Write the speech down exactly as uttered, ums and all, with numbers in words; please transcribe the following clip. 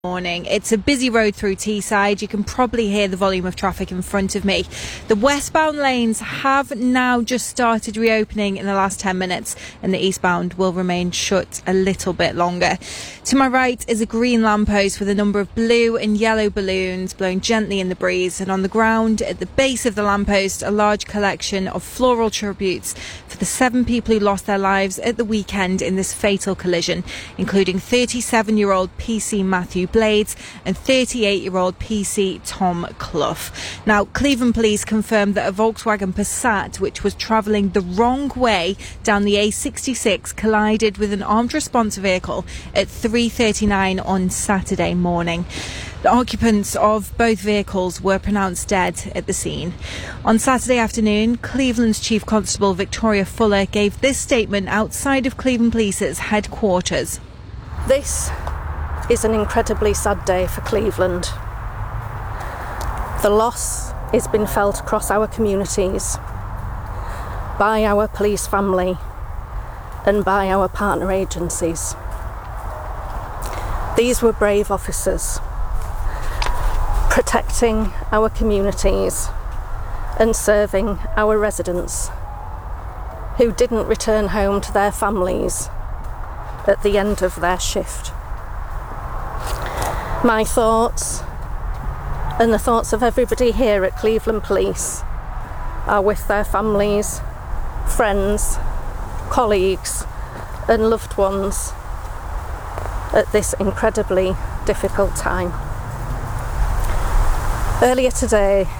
Morning. It's a busy road through Teesside. You can probably hear the volume of traffic in front of me. The westbound lanes have now just started reopening in the last ten minutes, and the eastbound will remain shut a little bit longer. To my right is a green lamppost with a number of blue and yellow balloons blowing gently in the breeze, and on the ground at the base of the lamppost a large collection of floral tributes for the seven people who lost their lives at the weekend in this fatal collision, including thirty-seven year old P C Matthew Blades and thirty-eight year old P C Tom Clough. Now, Cleveland Police confirmed that a Volkswagen Passat, which was travelling the wrong way down the A sixty-six, collided with an armed response vehicle at three thirty-nine on Saturday morning. The occupants of both vehicles were pronounced dead at the scene. On Saturday afternoon, Cleveland's Chief Constable Victoria Fuller gave this statement outside of Cleveland Police's headquarters. This is an incredibly sad day for Cleveland. The loss has been felt across our communities, by our police family and by our partner agencies. These were brave officers protecting our communities and serving our residents who didn't return home to their families at the end of their shift. My thoughts and the thoughts of everybody here at Cleveland Police are with their families, friends, colleagues and loved ones at this incredibly difficult time. Earlier today,